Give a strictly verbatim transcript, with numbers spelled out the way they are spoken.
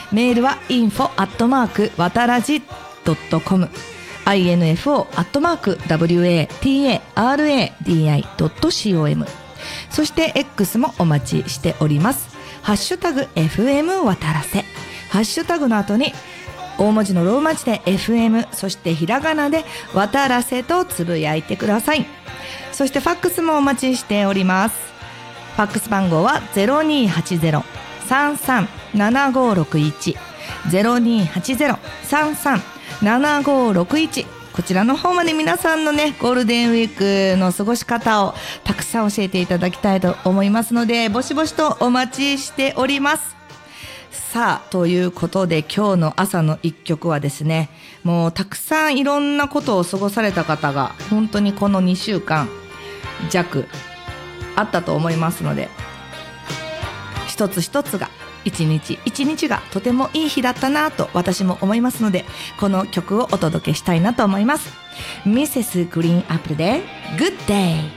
メールは インフォ アットマーク わたらじ ドットコム インフォ アットマーク ダブリューエーティーエーアールエーディーアイ ドットコム そして X もお待ちしております。ハッシュタグ エフエム わたらせ、ハッシュタグの後に大文字のローマ字で エフエム、 そしてひらがなでわたらせとつぶやいてください。そしてファックスもお待ちしております。ファックス番号は ゼロにーはちゼロ さんさん ななごろくいち ゼロにーはちゼロ さんさん ななごろくいち、こちらの方まで皆さんのねゴールデンウィークの過ごし方をたくさん教えていただきたいと思いますので、ぼしぼしとお待ちしております。さあ、ということで今日の朝の一曲はですね、もうたくさんいろんなことを過ごされた方が本当にこのにしゅうかん弱あったと思いますので、一つ一つが一日一日がとてもいい日だったなと私も思いますので、この曲をお届けしたいなと思います。ミセスグリーンアップルで Good Day。